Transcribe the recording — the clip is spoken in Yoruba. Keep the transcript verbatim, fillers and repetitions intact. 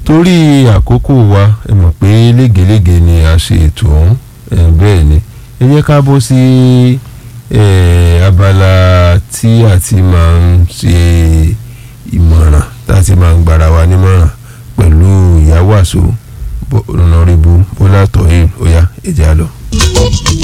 torí àkókò wa ẹ mọ̀ pé légelége ni a ṣe ètò ọ̀hún bẹ́ẹ̀ ni ẹ jẹ́ ká bọ́ sí abala tí a ti máa ń ṣe ìmọ̀ràn tá a ti máa ń gbára wa nímọ̀ràn pẹ̀lú ìyá wàsó Honorable Bọ́lá Toyin ó yá ẹ jẹ́ á lọ.